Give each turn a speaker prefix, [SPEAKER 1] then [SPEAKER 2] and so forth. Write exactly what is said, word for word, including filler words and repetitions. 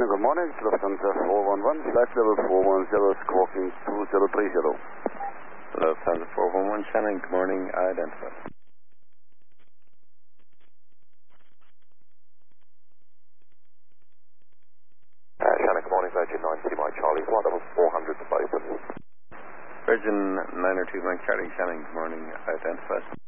[SPEAKER 1] Shannon, good morning. Lufthansa four one one, flight level four one zero, squawking two zero three zero.
[SPEAKER 2] Lufthansa four one one, Shannon, good morning. Identify.
[SPEAKER 3] Uh, Shannon, good morning. Virgin ninety, Mike Charlie, flight level four hundred to Boston.
[SPEAKER 2] Virgin nine oh two, Mike Charlie, Shannon, good morning. Identify.